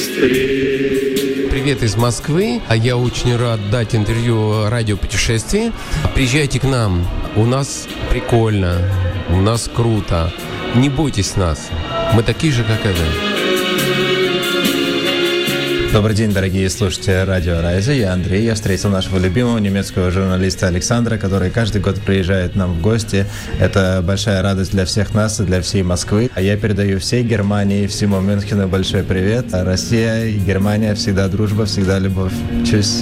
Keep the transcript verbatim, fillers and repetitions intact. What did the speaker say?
Привет из Москвы. Я очень рад дать интервью радио «Путешествие». Приезжайте к нам. У нас прикольно. У нас круто. Не бойтесь нас. Мы такие же, как и вы. Добрый день, дорогие слушатели радио Райза. Я Андрей. Я встретил нашего любимого немецкого журналиста Александра, который каждый год приезжает к нам в гости. Это большая радость для всех нас и для всей Москвы. А я передаю всей Германии, всему Мюнхену большой привет. Россия и Германия всегда дружба, всегда любовь. Чус.